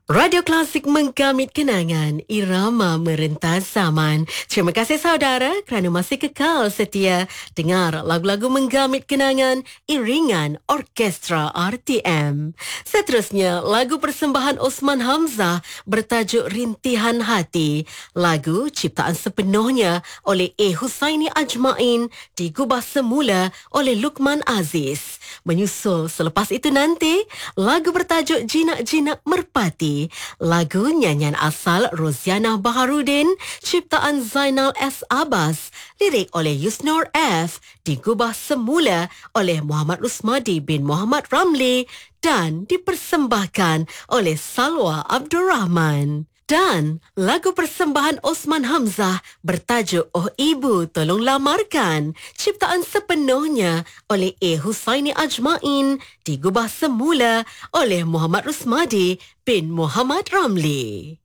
Radio Klasik menggamit kenangan, irama merentas zaman. Terima kasih saudara kerana masih kekal setia dengar lagu-lagu menggamit kenangan iringan Orkestra RTM. Seterusnya, lagu persembahan Osman Hamzah bertajuk Rintihan Hati. Lagu ciptaan sepenuhnya oleh Husaini Ajmain, digubah semula oleh Luqman Aziz. Menyusul selepas itu nanti, lagu bertajuk Jinak-Jinak Merpati. Lagu nyanyian asal Roziana Baharudin, ciptaan Zainal S. Abbas, lirik oleh Yusnor F, digubah semula oleh Muhammad Rusmadi bin Muhammad Ramli dan dipersembahkan oleh Salwa Abdul Rahman. Dan lagu persembahan Osman Hamzah bertajuk Oh Ibu Tolong Lamarkan, ciptaan sepenuhnya oleh Husaini Ajmain, digubah semula oleh Muhammad Rusmadi bin Muhammad Ramli.